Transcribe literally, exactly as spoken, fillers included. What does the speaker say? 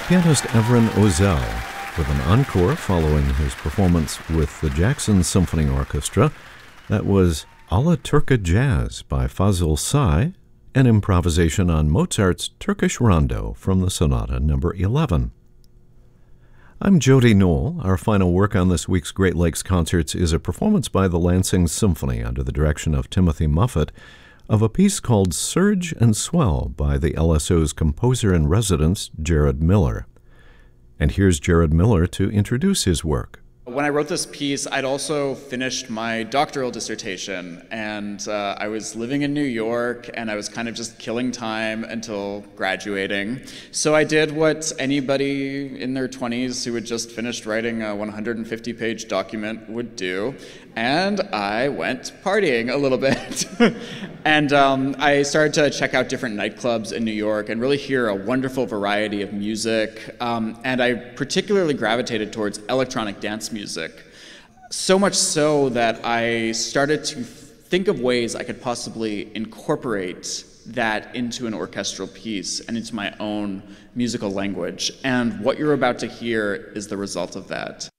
Pianist Evren Özel, with an encore following his performance with the Jackson Symphony Orchestra. That was Alaturka Jazz by Fazıl Say, an improvisation on Mozart's Turkish Rondo from the Sonata number eleven. I'm Jody Knoll. Our final work on this week's Great Lakes Concerts is a performance by the Lansing Symphony under the direction of Timothy Muffet of a piece called Surge and Swell by the L S O's composer-in-residence, Jared Miller. And here's Jared Miller to introduce his work. When I wrote this piece, I'd also finished my doctoral dissertation, and uh, I was living in New York, and I was kind of just killing time until graduating. So I did what anybody in their twenties who had just finished writing a one hundred fifty page document would do, and I went partying a little bit. And um, I started to check out different nightclubs in New York and really hear a wonderful variety of music, um, and I particularly gravitated towards electronic dance music. music. So much so that I started to think of ways I could possibly incorporate that into an orchestral piece and into my own musical language. And what you're about to hear is the result of that.